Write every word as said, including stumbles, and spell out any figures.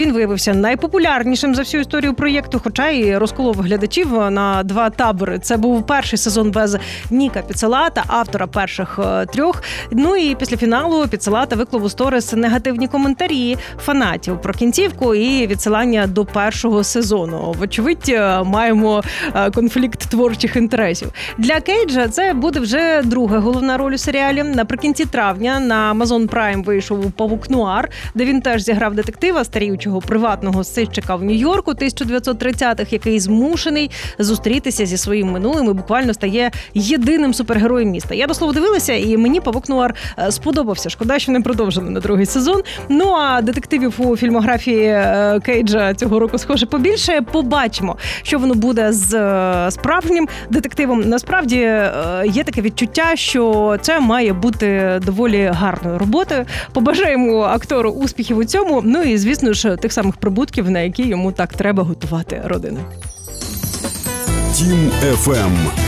Він виявився найпопулярнішим за всю історію проєкту, хоча і розколов глядачів на два табори. Це був перший сезон без Ніка Піццолата, автора перших трьох. Ну і після фіналу Піццолата виклав у сторіс негативні коментарі фанатів про кінцівку і відсилання до першого сезону. Вочевидь, маємо конфлікт творчих інтересів. Для Кейджа це буде вже друга головна роль у серіалі. Наприкінці травня на Amazon Prime вийшов «Павук Нуар», де він теж зіграв детектива, старіючого приватного сищика в Нью-Йорку тисяча дев'ятсот тридцятих, який змушений зустрітися зі своїм минулим і буквально стає єдиним супергероєм міста. Я, до слова, дивилася, і мені «Павук Нуар» сподобався. Шкода, що не продовжили на другий сезон. Ну, а детективів у фільмографії Кейджа цього року, схоже, побільше. Побачимо, що воно буде з справжнім детективом. Насправді, є таке відчуття, що це має бути доволі гарною роботою. Побажаємо актору успіхів у цьому, ну і, звісно ж, тих самих прибутків, на які йому так треба готувати родину. Тім еф ем.